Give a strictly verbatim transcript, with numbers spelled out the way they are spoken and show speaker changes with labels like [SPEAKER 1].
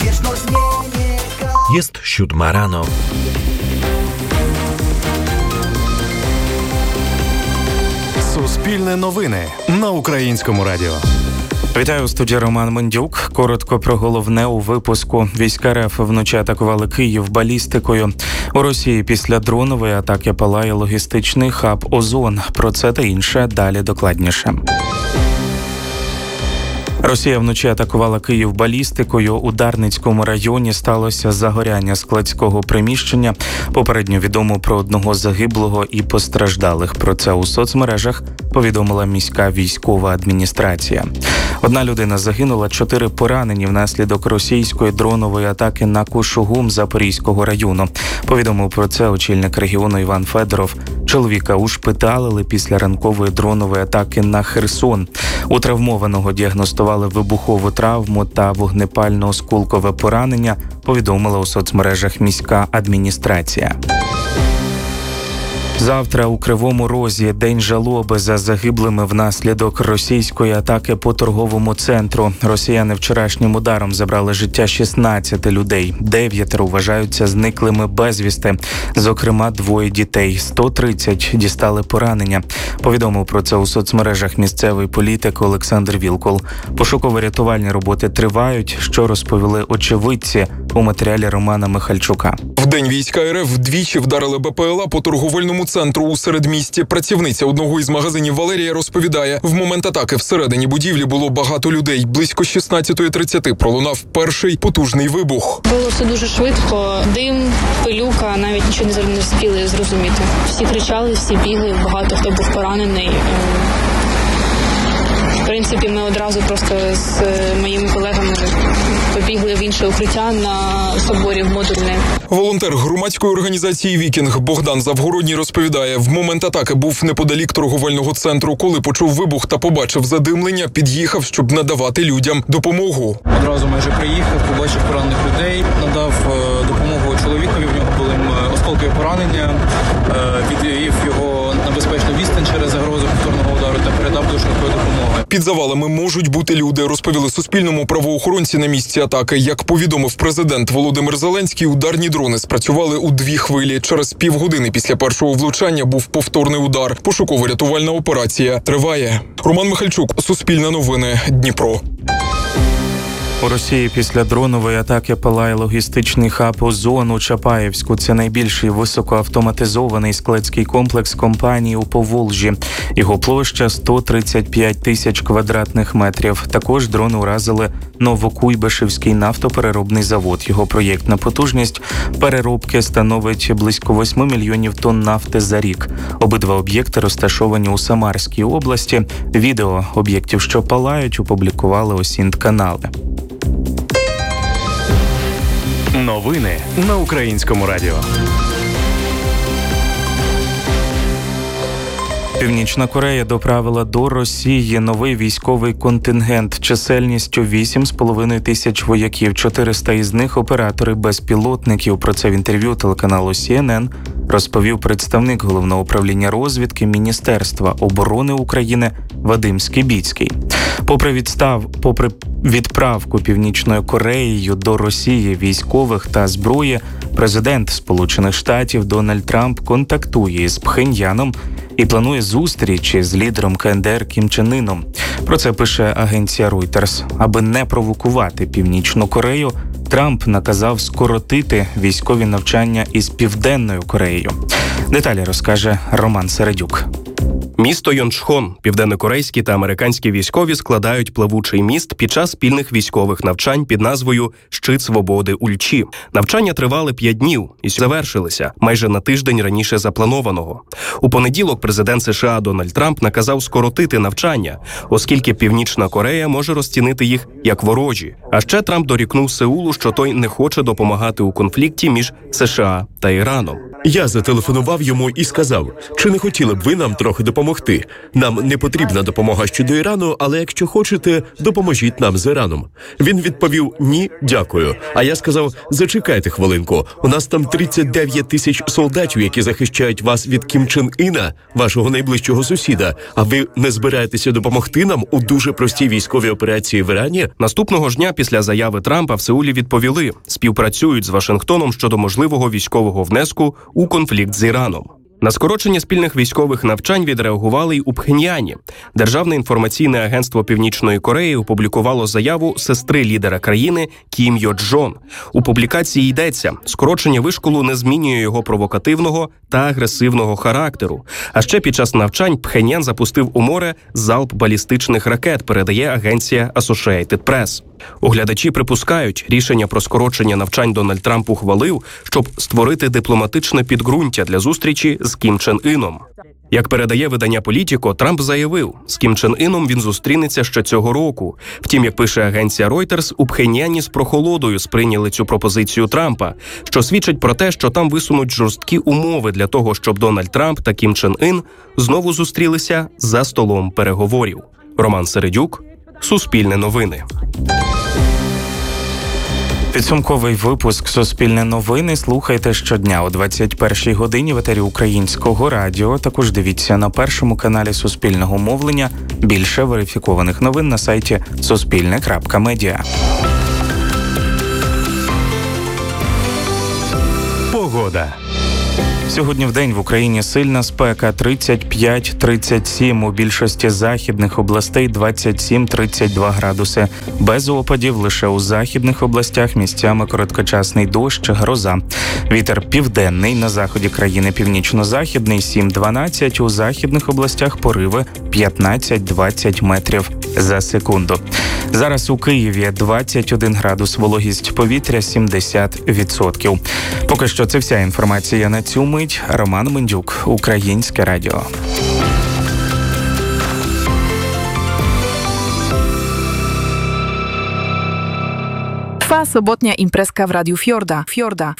[SPEAKER 1] Jest siódma rano.
[SPEAKER 2] Суспільне новини на Українському радіо.
[SPEAKER 3] Вітаю, у студії Роман Мендюк. Коротко про головне у випуску. Війська РФ вночі атакували Київ балістикою. У Росії після дронової атаки палає логістичний хаб «Озон». Про це та інше далі докладніше. Росія вночі атакувала Київ балістикою. У Дарницькому районі сталося загоряння складського приміщення. Попередньо відомо про одного загиблого і постраждалих. Про це у соцмережах повідомила міська військова адміністрація. Одна людина загинула, чотири поранені внаслідок російської дронової атаки на Кушугум Запорізького району. Повідомив про це очільник регіону Іван Федоров. Чоловіка ушпиталили після ранкової дронової атаки на Херсон. У травмованого діагностували вибухову травму та вогнепально-осколкове поранення, повідомила у соцмережах міська адміністрація. Завтра у Кривому Розі день жалоби за загиблими внаслідок російської атаки по торговому центру. Росіяни вчорашнім ударом забрали життя шістнадцяти людей. Дев'ятеро вважаються зниклими безвісти. Зокрема, двоє дітей. сто тридцять дістали поранення. Повідомив про це у соцмережах місцевий політик Олександр Вілкул. Пошуково-рятувальні роботи тривають, що розповіли очевидці у матеріалі Романа Михальчука.
[SPEAKER 4] Вдень війська РФ вдвічі вдарили БПЛА по торговельному центру у середмісті. Працівниця одного із магазинів Валерія розповідає, в момент атаки всередині будівлі було багато людей. Близько шістнадцятої тридцяти пролунав перший потужний вибух.
[SPEAKER 5] Було все дуже швидко. Дим, пилюка, навіть нічого не встигли зрозуміти. Всі кричали, всі бігли, багато хто був поранений. В принципі, ми одразу просто з моїми колегами побігли в інше укриття на соборі в модульне.
[SPEAKER 4] Волонтер громадської організації «Вікінг» Богдан Завгородній розповідає, в момент атаки був неподалік торговельного центру. Коли почув вибух та побачив задимлення, під'їхав, щоб надавати людям допомогу.
[SPEAKER 6] Одразу майже приїхав, побачив поранених людей, надав допомогу чоловікові, в нього були осколкові поранення, відвів його на безпечну відстань через загрозу повторного удару та передав до швидкої допомоги.
[SPEAKER 4] Під завалами можуть бути люди, розповіли Суспільному правоохоронці на місці атаки. Як повідомив президент Володимир Зеленський, ударні дрони спрацювали у дві хвилі. Через півгодини після першого влучання був повторний удар. Пошуково-рятувальна операція триває. Роман Михальчук, Суспільне новини, Дніпро.
[SPEAKER 3] У Росії після дронової атаки палає логістичний хаб «Озон» у Чапаєвську. Це найбільший високоавтоматизований складський комплекс компанії у Поволжі. Його площа сто тридцять п'ять тисяч квадратних метрів. Також дрони уразили Новокуйбишевський нафтопереробний завод. Його проєктна потужність переробки становить близько восьми мільйонів тонн нафти за рік. Обидва об'єкти розташовані у Самарській області. Відео об'єктів, що палають, опублікували Осінт-канали.
[SPEAKER 2] Новини на Українському радіо.
[SPEAKER 3] Північна Корея доправила до Росії новий військовий контингент чисельністю вісім з половиною тисяч вояків. чотириста із них – оператори безпілотників. Про це в інтерв'ю телеканалу Сі Ен Ен розповів представник Головного управління розвідки Міністерства оборони України Вадим Скибіцький. Попри відстав, попри відправку Північною Кореєю до Росії військових та зброї, президент Сполучених Штатів Дональд Трамп контактує з Пхеньяном і планує зустрічі з лідером Ка Ен Де Ер Кім Чен Іном. Про це пише агенція Reuters. Аби не провокувати Північну Корею, Трамп наказав скоротити військові навчання із Південною Кореєю. Деталі розкаже Роман Середюк.
[SPEAKER 7] Місто Йончхон, південнокорейські та американські військові складають пливучий міст під час спільних військових навчань під назвою «Щит свободи Ульчі». Навчання тривали п'ять днів і завершилися майже на тиждень раніше запланованого. У понеділок президент США Дональд Трамп наказав скоротити навчання, оскільки Північна Корея може розцінити їх як ворожі. А ще Трамп дорікнув Сеулу, що той не хоче допомагати у конфлікті між США та Іраном.
[SPEAKER 8] Я зателефонував йому і сказав, чи не хотіли б ви нам трохи допомогти? допомогти. Нам не потрібна допомога щодо Ірану, але якщо хочете, допоможіть нам з Іраном. Він відповів: ні, дякую. А я сказав: зачекайте хвилинку, у нас там тридцять дев'ять тисяч солдатів, які захищають вас від Кім Чен Іна, вашого найближчого сусіда, а ви не збираєтеся допомогти нам у дуже простій військовій операції в Ірані?
[SPEAKER 7] Наступного ж дня після заяви Трампа в Сеулі відповіли: співпрацюють з Вашингтоном щодо можливого військового внеску у конфлікт з Іраном. На скорочення спільних військових навчань відреагували й у Пхеньяні. Державне інформаційне агентство Північної Кореї опублікувало заяву сестри лідера країни Кім Йо Джон. У публікації йдеться: скорочення вишколу не змінює його провокативного та агресивного характеру. А ще під час навчань Пхеньян запустив у море залп балістичних ракет, передає агенція Associated Press. Оглядачі припускають, рішення про скорочення навчань Дональд Трамп ухвалив, щоб створити дипломатичне підґрунтя для зустрічі з Кім Чен Іном. Як передає видання «Політіко», Трамп заявив, з Кім Чен Іном він зустрінеться ще цього року. Втім, як пише агенція Reuters, у Пхеньяні з прохолодою сприйняли цю пропозицію Трампа, що свідчить про те, що там висунуть жорсткі умови для того, щоб Дональд Трамп та Кім Чен Ін знову зустрілися за столом переговорів. Роман Середюк, Суспільне новини.
[SPEAKER 3] Підсумковий випуск «Суспільне новини» слухайте щодня о двадцять першій годині в етері Українського радіо. Також дивіться на першому каналі Суспільного мовлення. Більше верифікованих новин на сайті суспільне крапка медіа.
[SPEAKER 2] Погода.
[SPEAKER 3] Сьогодні вдень в Україні сильна спека тридцять п'ять - тридцять сім, у більшості західних областей двадцять сім - тридцять два градуси. Без опадів, лише у західних областях місцями короткочасний дощ, гроза. Вітер південний, на заході країни північно-західний сім - дванадцять, у західних областях пориви п'ятнадцять - двадцять метрів за секунду. Зараз у Києві двадцять один градус, вологість повітря сімдесят відсотків. Поки що це вся інформація на цю мить. Роман Мендюк, Українське радіо.
[SPEAKER 9] Trwa sobotnia imprezka w Radiu Fiorda. Fiorda.